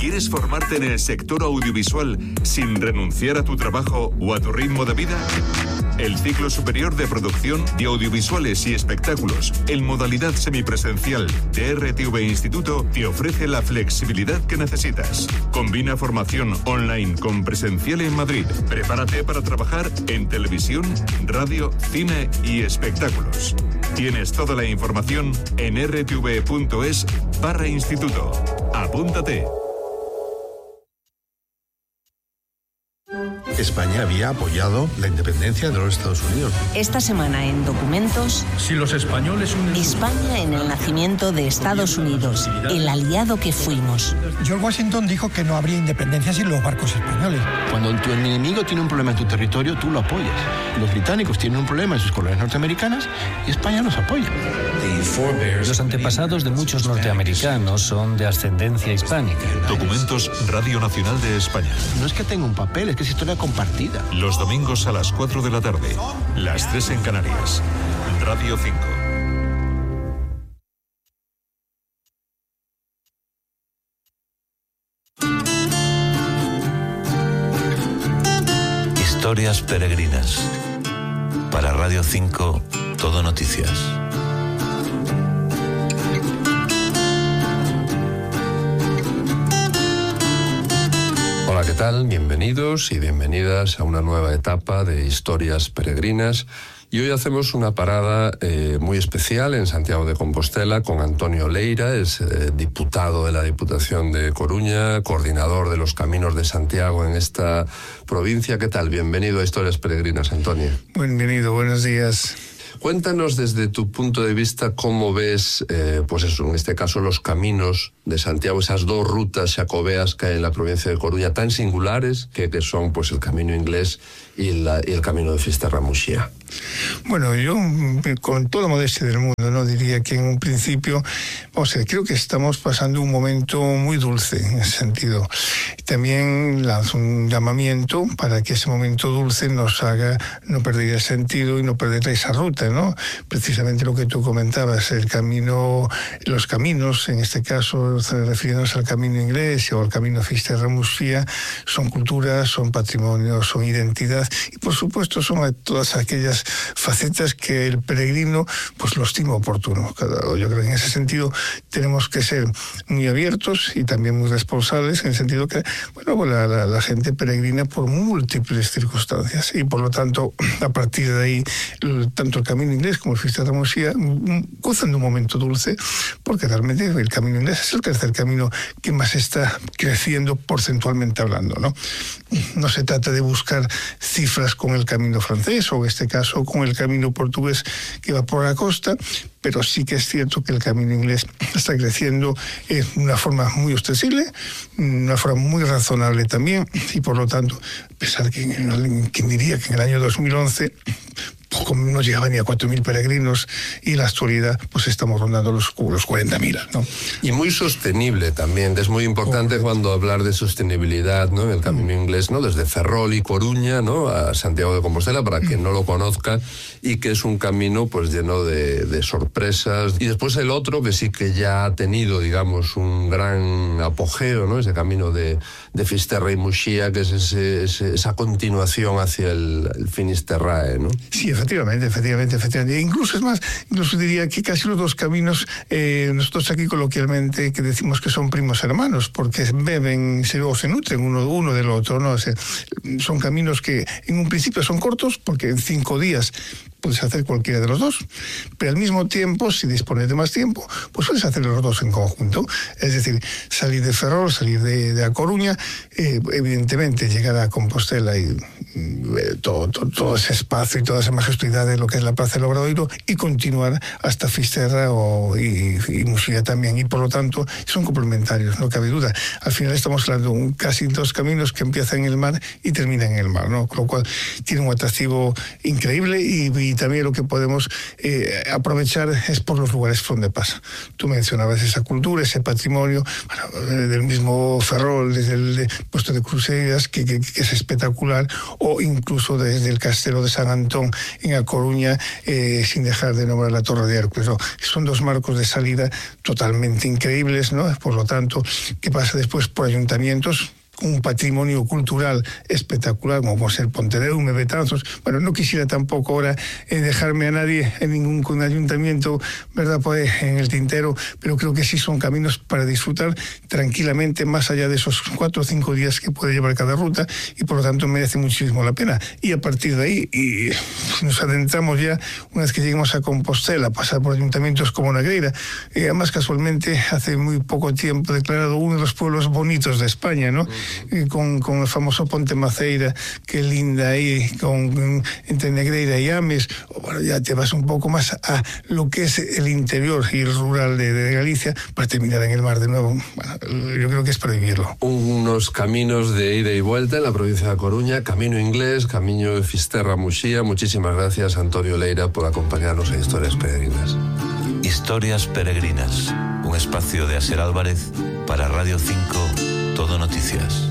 ¿Quieres formarte en el sector audiovisual sin renunciar a tu trabajo o a tu ritmo de vida? El ciclo superior de producción de audiovisuales y espectáculos en modalidad semipresencial de RTV Instituto te ofrece la flexibilidad que necesitas. Combina formación online con presencial en Madrid. Prepárate para trabajar en televisión, radio, cine y espectáculos. Tienes toda la información en rtv.es/instituto. Apúntate. España había apoyado la independencia de los Estados Unidos. Esta semana en Documentos, si los españoles España en el nacimiento de Estados Unidos, el aliado que fuimos. George Washington dijo que no habría independencia sin los barcos españoles. Cuando tu enemigo tiene un problema en tu territorio, tú lo apoyas. Los británicos tienen un problema en sus colonias norteamericanas y España los apoya. Los antepasados de muchos norteamericanos son de ascendencia hispánica. Documentos Radio Nacional de España. No es que tenga un papel, es que es historia compartida. Los domingos a las 4 de la tarde, las 3 en Canarias. Radio 5. Historias peregrinas. Para Radio 5, Todo Noticias. Hola, ¿qué tal? Bienvenidos y bienvenidas a una nueva etapa de Historias Peregrinas. Y hoy hacemos una parada muy especial en Santiago de Compostela con Antonio Leira, es diputado de la Diputación de Coruña, coordinador de los Caminos de Santiago en esta provincia. ¿Qué tal? Bienvenido a Historias Peregrinas, Antonio. Bienvenido, buenos días. Cuéntanos desde tu punto de vista cómo ves, pues eso, en este caso los caminos de Santiago, esas dos rutas jacobeas que hay en la provincia de Coruña tan singulares que son pues el camino inglés y el camino de Fisterra-Muxía. Bueno, yo con toda modestia del mundo, ¿no? Diría que en un principio, creo que estamos pasando un momento muy dulce en ese sentido. También lanzo un llamamiento para que ese momento dulce nos haga no perder el sentido y no perder esa ruta, ¿no? Precisamente lo que tú comentabas, los caminos, en este caso refiriéndonos al camino inglés o al camino Fisterra-Muxía, son cultura, son patrimonio, son identidad y por supuesto son todas aquellas facetas que el peregrino pues lo estima oportuno. Yo creo que en ese sentido tenemos que ser muy abiertos y también muy responsables, en el sentido que la gente peregrina por múltiples circunstancias y por lo tanto a partir de ahí tanto el camino inglés como el Fisterra-Muxía gozan de un momento dulce porque realmente el camino inglés es el tercer camino que más está creciendo porcentualmente hablando, ¿no? No se trata de buscar cifras con el camino francés o en este caso con el camino portugués que va por la costa, pero sí que es cierto que el camino inglés está creciendo de una forma muy ostensible, una forma muy razonable también, y por lo tanto, a pesar que quien diría que en el año 2011 no llegaban ni a 4.000 peregrinos y en la actualidad pues estamos rondando los 40.000, ¿no? Y muy sostenible también, es muy importante cuando hablar de sostenibilidad, ¿no? En el camino inglés, ¿no? Desde Ferrol y Coruña, ¿no? A Santiago de Compostela, para quien no lo conozca, y que es un camino pues lleno de sorpresas. Y después el otro que sí que ya ha tenido, digamos, un gran apogeo, ¿no? Ese camino de Fisterra y Muxía, que es esa continuación hacia el Finisterrae, ¿no? Sí, efectivamente. Incluso diría que casi los dos caminos, nosotros aquí coloquialmente que decimos que son primos hermanos, porque beben o se nutren uno del otro, ¿no? Son caminos que en un principio son cortos, porque en 5 días puedes hacer cualquiera de los dos, pero al mismo tiempo, si dispones de más tiempo, pues puedes hacer los dos en conjunto. Es decir, salir de Ferrol, salir de A Coruña, evidentemente llegar a Compostela y todo ese espacio y toda esa majestuosidad de lo que es la Plaza del Obradoiro y continuar hasta Fisterra y Muxía también. Y por lo tanto, son complementarios, no cabe duda. Al final estamos hablando de casi dos caminos que empiezan en el mar y terminan en el mar, ¿no? Con lo cual tiene un atractivo increíble y y también lo que podemos aprovechar es por los lugares por donde pasa. Tú mencionabas esa cultura, ese patrimonio, bueno, del mismo Ferrol, desde el puesto de Cruceiras, que es espectacular, o incluso desde el Castelo de San Antón en A Coruña, sin dejar de nombrar la Torre de Hércules, ¿no? Son dos marcos de salida totalmente increíbles, ¿no? Por lo tanto, ¿qué pasa después por ayuntamientos? Un patrimonio cultural espectacular, como puede ser Pontedeume, Betanzos. Bueno, no quisiera tampoco ahora dejarme a nadie en ningún ayuntamiento, ¿verdad?, pues, en el tintero, pero creo que sí son caminos para disfrutar tranquilamente, más allá de esos 4 o 5 días que puede llevar cada ruta, y por lo tanto merece muchísimo la pena. Y a partir de ahí, y nos adentramos ya, una vez que lleguemos a Compostela, pasar por ayuntamientos como Negreira, además casualmente hace muy poco tiempo declarado uno de los pueblos bonitos de España, ¿no? Con el famoso Ponte Maceira, que linda ahí, entre Negreira y Ames. Bueno, ya te vas un poco más a lo que es el interior y el rural de Galicia, para terminar en el mar de nuevo. Bueno, yo creo que es para vivirlo. Unos caminos de ida y vuelta en la provincia de Coruña, camino inglés, camino de Fisterra a Muxía. Muchísimas gracias, Antonio Leira, por acompañarnos en Historias Peregrinas. Historias Peregrinas, un espacio de Asier Álvarez para Radio 5 Todo Noticias.